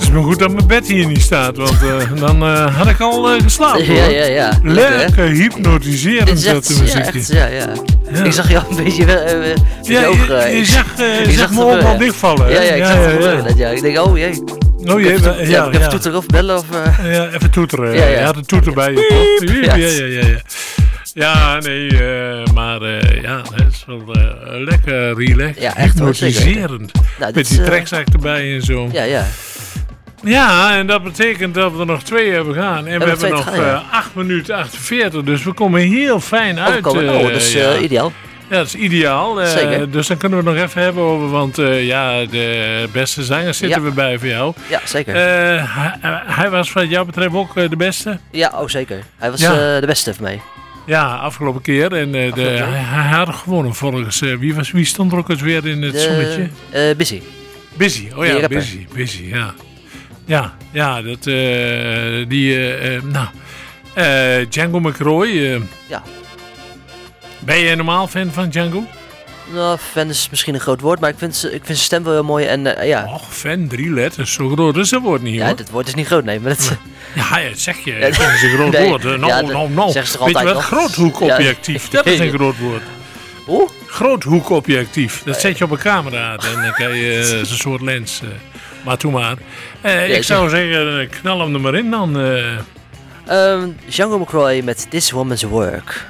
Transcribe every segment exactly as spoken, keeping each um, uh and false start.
is maar goed dat mijn bed hier niet staat, want uh, dan uh, had ik al uh, geslapen. Ja, ja, ja. Lekker hypnotiserend dat de muziekje. Ja, ja, ja. Ik zag jou een beetje... Uh, uh, ja, oog, uh, je, je zag, uh, je zag me ook al dichtvallen. Ja, ja, ik ja, zag het ja, gebeuren. Ja. Ja. Ik denk, oh jee. Oh jee, even, ja, even ja. toeteren of bellen of... Uh... Ja, even toeteren. Ja, ja. Je had een toeter bij je. Piep, ja, ja, ja, ja. Ja, nee, uh, maar uh, ja, het is wel uh, lekker relaxed, ja, echt hypnotiserend. Nou, Met die uh... trekzak erbij en zo. Ja, ja. Ja, en dat betekent dat we er nog twee hebben gaan. En we, we hebben nog gaan, ja. uh, acht minuten achtenveertig, dus we komen heel fijn uit. Oh, uh, oh dat is uh, ja. ideaal. Ja, dat is ideaal. Uh, zeker. Dus dan kunnen we het nog even hebben over, want uh, ja, de beste zangers zitten ja. we bij voor jou. Ja, zeker. Uh, hij, hij was wat jou betreft ook uh, de beste? Ja, oh zeker. Hij was ja. uh, de beste voor mij. Ja, afgelopen keer. En uh, de, hij, hij had gewonnen volgens... Uh, wie, was, wie stond er ook eens weer in het de, zonnetje? Uh, Busy. Busy, oh ja, Busy, Busy, ja. Ja, ja, dat, uh, die, uh, uh, nou, uh, Django McRoy. Uh, ja. Ben je normaal fan van Django? Nou, fan is misschien een groot woord, maar ik vind, ik vind zijn stem wel heel mooi en uh, ja. Och, fan, drie letters, zo groot is dat woord niet, hoor. Ja, dat woord is niet groot, nee, maar dat... Ja, dat zeg je, dat is een groot nee. woord. Nou, ja, nou, nou, weet je wat, nog? Groothoekobjectief, ja. dat is een groot woord. Hoe? Groothoekobjectief, dat zet je op een camera en dan krijg je uh, zo'n soort lens. Uh, maar toe maar. Uh, ja, ik zou zeggen, knal hem er maar in dan. Uh. Um, Django McRoy met This Woman's Work.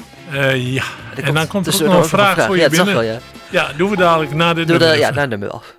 Uh, ja, en dan komt er ook nog een vraag, vraag voor je ja, binnen. Wel, ja. ja, doen we dadelijk na de Doe nummer. Ja, na de nummer af.